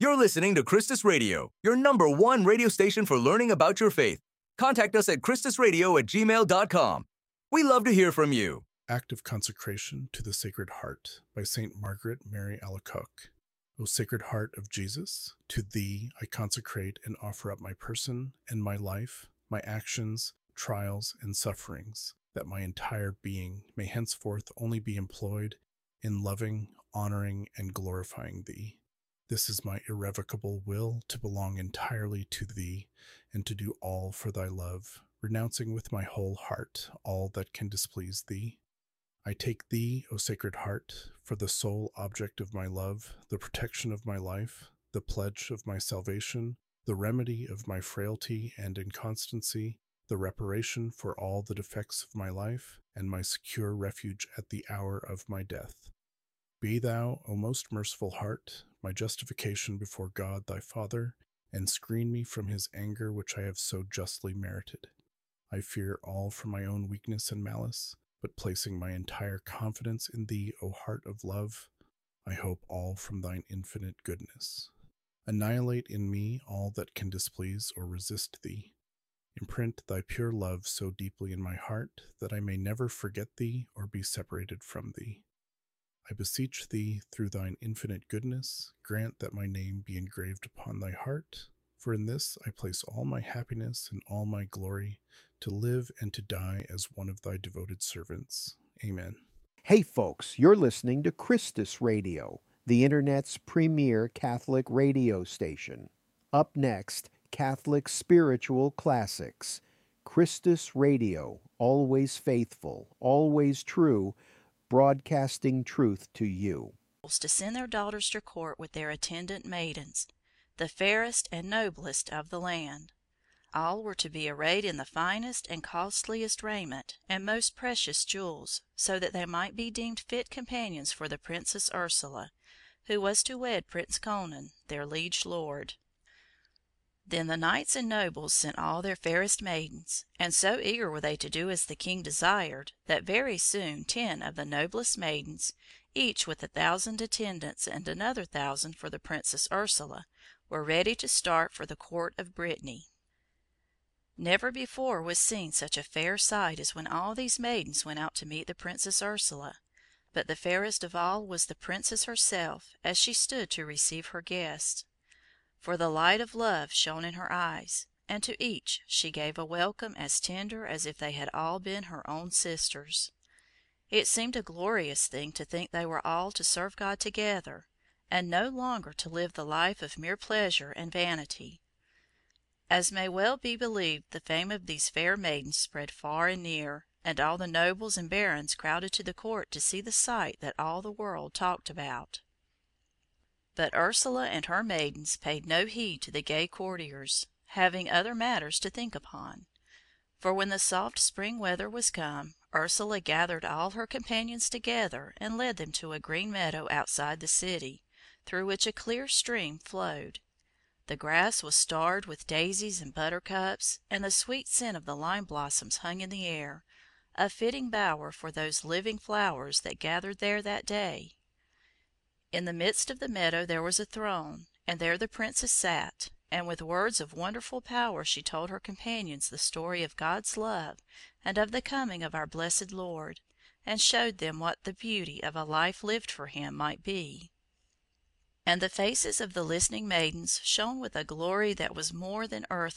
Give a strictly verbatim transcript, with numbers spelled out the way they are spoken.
You're listening to Christus Radio, your number one radio station for learning about your faith. Contact us at christusradio at gmail dot com. We love to hear from you. Act of Consecration to the Sacred Heart by Saint Margaret Mary Alacoque. O Sacred Heart of Jesus, to Thee I consecrate and offer up my person and my life, my actions, trials, and sufferings, that my entire being may henceforth only be employed in loving, honoring, and glorifying Thee. This is my irrevocable will to belong entirely to Thee and to do all for Thy love, renouncing with my whole heart all that can displease Thee. I take Thee, O Sacred Heart, for the sole object of my love, the protection of my life, the pledge of my salvation, the remedy of my frailty and inconstancy, the reparation for all the defects of my life, and my secure refuge at the hour of my death. Be Thou, O most merciful Heart, my justification before God Thy Father, and screen me from His anger which I have so justly merited. I fear all from my own weakness and malice, but placing my entire confidence in Thee, O Heart of love, I hope all from Thine infinite goodness. Annihilate in me all that can displease or resist Thee. Imprint Thy pure love so deeply in my heart that I may never forget Thee or be separated from Thee. I beseech Thee, through Thine infinite goodness, grant that my name be engraved upon Thy heart, for in this I place all my happiness and all my glory, to live and to die as one of Thy devoted servants. Amen. Hey folks, you're listening to Christus Radio, the Internet's premier Catholic radio station. Up next, Catholic Spiritual Classics. Christus Radio, always faithful, always true, broadcasting truth to you. To send their daughters to court with their attendant maidens, the fairest and noblest of the land. All were to be arrayed in the finest and costliest raiment and most precious jewels, so that they might be deemed fit companions for the Princess Ursula, who was to wed Prince Conan, their liege lord. Then the knights and nobles sent all their fairest maidens, and so eager were they to do as the king desired, that very soon ten of the noblest maidens, each with a thousand attendants and another thousand for the Princess Ursula, were ready to start for the court of Brittany. Never before was seen such a fair sight as when all these maidens went out to meet the Princess Ursula, but the fairest of all was the princess herself, as she stood to receive her guests. For the light of love shone in her eyes, and to each she gave a welcome as tender as if they had all been her own sisters. It seemed a glorious thing to think they were all to serve God together, and no longer to live the life of mere pleasure and vanity. As may well be believed, the fame of these fair maidens spread far and near, and all the nobles and barons crowded to the court to see the sight that all the world talked about. But Ursula and her maidens paid no heed to the gay courtiers, having other matters to think upon. For when the soft spring weather was come, Ursula gathered all her companions together and led them to a green meadow outside the city, through which a clear stream flowed. The grass was starred with daisies and buttercups, and the sweet scent of the lime blossoms hung in the air, a fitting bower for those living flowers that gathered there that day. In the midst of the meadow there was a throne, and there the princess sat, and with words of wonderful power she told her companions the story of God's love and of the coming of our blessed Lord, and showed them what the beauty of a life lived for Him might be. And the faces of the listening maidens shone with a glory that was more than earthly.